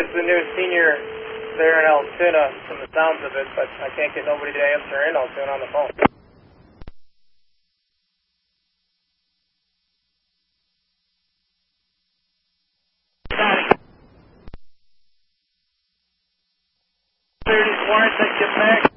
the new senior there in Altoona from the sounds of it, but I can't get nobody to answer in Altoona on the phone. Lawrence, I get back.